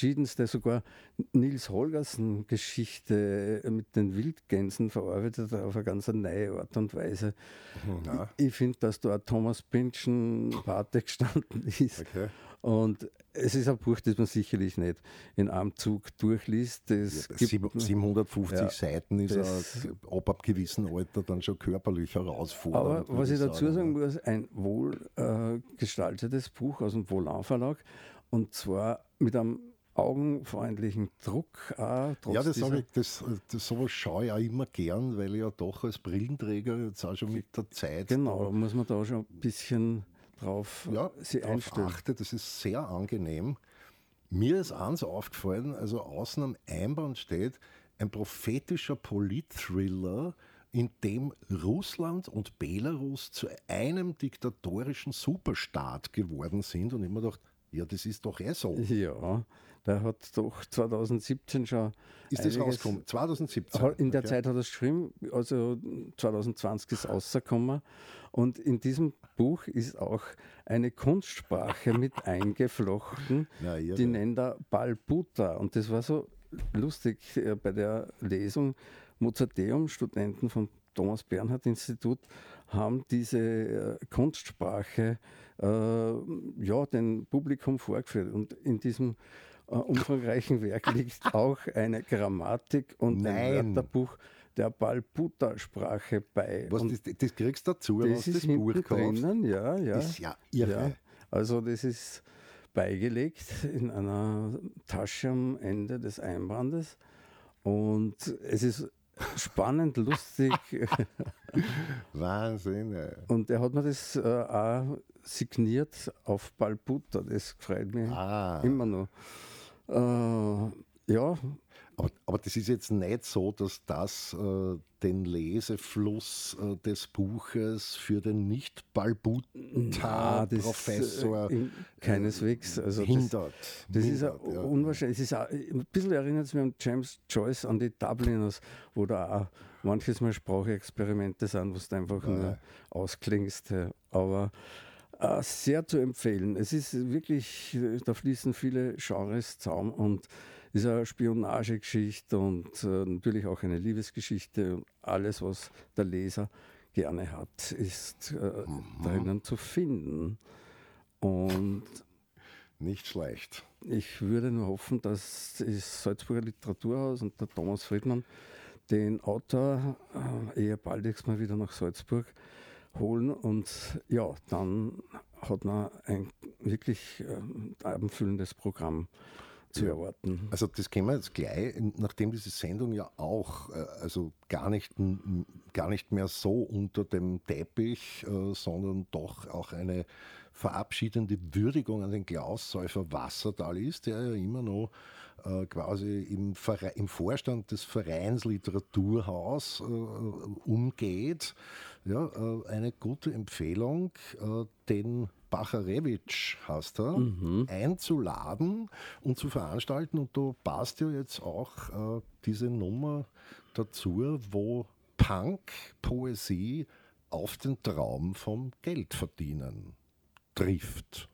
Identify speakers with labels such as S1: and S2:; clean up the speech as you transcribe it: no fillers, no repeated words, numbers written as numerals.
S1: verschiedenste, sogar Nils Holgersen Geschichte mit den Wildgänsen verarbeitet auf eine ganz neue Art und Weise.
S2: Ja.
S1: Ich finde, dass da Thomas Pynchon Pate gestanden ist.
S2: Okay.
S1: Und es ist ein Buch, das man sicherlich nicht in einem Zug durchliest. Es gibt
S2: 750 Seiten ist
S1: das-
S2: ab einem gewissen Alter dann schon körperlich herausfordernd.
S1: Aber was ich dazu sagen muss, ein wohl gestaltetes Buch aus dem Volant Verlag, und zwar mit einem augenfreundlichen Druck. Trotz
S2: Ja, das
S1: dieser-
S2: sage ich, sowas schaue ich auch immer gern, weil ich ja doch als Brillenträger jetzt auch schon mit der Zeit
S1: Genau, da muss man da schon ein bisschen drauf sich
S2: darauf
S1: einstellen.
S2: achte. Das ist sehr angenehm. Mir ist eins aufgefallen, also außen am Einband steht ein prophetischer Polit-Thriller, in dem Russland und Belarus zu einem diktatorischen Superstaat geworden sind. Und ich habe mir gedacht, ja, das ist doch so.
S1: Ja, der hat doch 2017 schon.
S2: Ist das
S1: einiges-
S2: rausgekommen? 2017?
S1: In der
S2: Okay.
S1: Zeit hat er es geschrieben, also 2020 ist rausgekommen. Und in diesem Buch ist auch eine Kunstsprache mit eingeflochten,
S2: Ja, irre.
S1: die nennt er Balbuta. Und das war so lustig bei der Lesung. Mozarteum-Studenten vom Thomas-Bernhard-Institut haben diese Kunstsprache dem Publikum vorgeführt. Und in diesem umfangreichen Werk liegt auch eine Grammatik und
S2: Nein.
S1: ein Wörterbuch der Balbuta-Sprache bei.
S2: Was,
S1: Und
S2: das kriegst du dazu, wenn
S1: das
S2: du
S1: ist
S2: das Buch
S1: hinten
S2: kaufst.
S1: drinnen, ja.
S2: Ist ja irre.
S1: Ja, also das ist beigelegt in einer Tasche am Ende des Einbandes. Und es ist spannend, lustig.
S2: Wahnsinn. Ey.
S1: Und er hat mir das auch signiert auf Balbuta. Das freut mich immer noch. Ja,
S2: Aber das ist jetzt nicht so, dass das den Lesefluss des Buches für den Nicht-Balbuta-Professor
S1: keineswegs. Also
S2: hindert.
S1: Das ist
S2: Hindert, ja.
S1: unwahrscheinlich. Es ist auch, ein bisschen erinnert es mich an James Joyce, an die Dubliners, wo da auch manches Mal Sprachexperimente sind, wo du einfach nur ausklingst. Ja. Aber sehr zu empfehlen. Es ist wirklich, da fließen viele Genres zusammen und ist eine Spionagegeschichte und natürlich auch eine Liebesgeschichte. Und alles, was der Leser gerne hat, ist drinnen zu finden. Und
S2: Nicht schlecht.
S1: ich würde nur hoffen, dass das Salzburger Literaturhaus und der Thomas Friedmann den Autor eher baldigst mal wieder nach Salzburg holen und ja, dann hat man ein wirklich abendfüllendes Programm zu erwarten.
S2: Also das können wir jetzt gleich, nachdem diese Sendung ja auch also gar nicht mehr so unter dem Teppich, sondern doch auch eine verabschiedende Würdigung an den Klaus Säufer Wassertal ist, der ja immer noch quasi im Vorstand des Vereins Literaturhaus umgeht. Ja, eine gute Empfehlung, den Bacharewitsch heißt er, einzuladen und zu veranstalten. Und da passt ja jetzt auch diese Nummer dazu, wo Punk-Poesie auf den Traum vom Geldverdienen trifft.